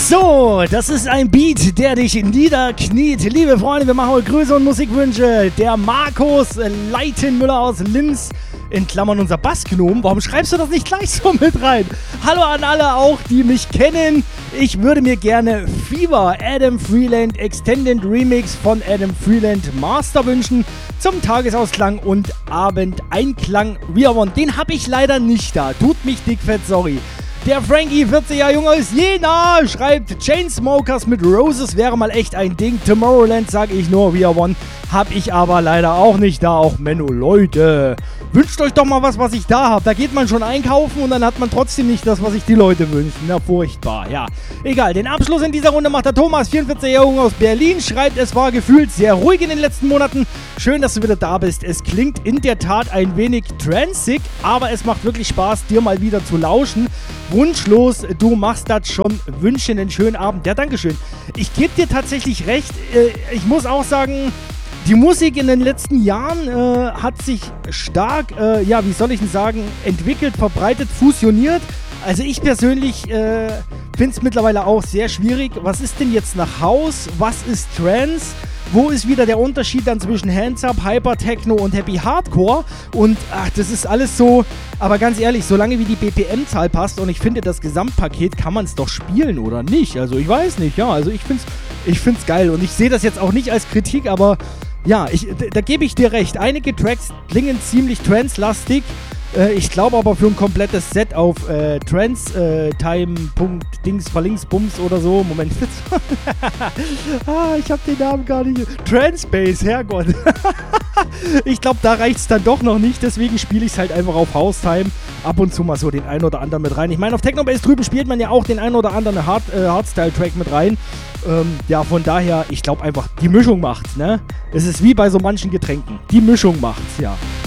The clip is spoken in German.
So, das ist ein Beat, der dich niederkniet. Liebe Freunde, wir machen heute Grüße und Musikwünsche. Der Markus Leitenmüller aus Linz, in Klammern unser Bassgnom. Warum schreibst du das nicht gleich so mit rein? Hallo an alle auch, die mich kennen. Ich würde mir gerne Fever Adam Freeland Extended Remix von Adam Freeland Master wünschen zum Tagesausklang und Abendeinklang. Den habe ich leider nicht da. Tut mich dickfett, sorry. Der Frankie, 40er Junge aus Jena, schreibt Chainsmokers mit Roses wäre mal echt ein Ding. Tomorrowland sage ich nur, We Are One, hab ich aber leider auch nicht da. Auch Menno, Leute, wünscht euch doch mal was ich da habe. Da geht man schon einkaufen und dann hat man trotzdem nicht das, was sich die Leute wünschen. Na, furchtbar, ja. Egal, den Abschluss in dieser Runde macht der Thomas, 44er Junge aus Berlin, schreibt, es war gefühlt sehr ruhig in den letzten Monaten. Schön, dass du wieder da bist. Es klingt in der Tat ein wenig transig, aber es macht wirklich Spaß, dir mal wieder zu lauschen. Wunschlos, du machst das schon. Wünsche einen schönen Abend. Ja, dankeschön. Ich gebe dir tatsächlich recht. Ich muss auch sagen, die Musik in den letzten Jahren hat sich stark, entwickelt, verbreitet, fusioniert. Also ich persönlich finde es mittlerweile auch sehr schwierig. Was ist denn jetzt nach House? Was ist Trance? Wo ist wieder der Unterschied dann zwischen Hands Up, Hyper Techno und Happy Hardcore? Und das ist alles so, aber ganz ehrlich, solange wie die BPM-Zahl passt und ich finde, das Gesamtpaket kann man es doch spielen, oder nicht? Also ich weiß nicht, ja, also ich find's geil und ich sehe das jetzt auch nicht als Kritik, aber ja, da gebe ich dir recht. Einige Tracks klingen ziemlich trance-lastig. Ich glaube aber für ein komplettes Set auf Trance-Time.Dings-Verlinks-Bums oder so. Moment. Ich habe den Namen gar nicht. Trance-Bass, Herrgott. Ich glaube, da reicht es dann doch noch nicht. Deswegen spiele ich es halt einfach auf House-Time. Ab und zu mal so den einen oder anderen mit rein. Ich meine, auf Techno-Bass drüben spielt man ja auch den einen oder anderen Hardstyle-Track mit rein. Ja, von daher, ich glaube einfach, die Mischung macht's, ne? Es ist wie bei so manchen Getränken. Die Mischung macht's, ja.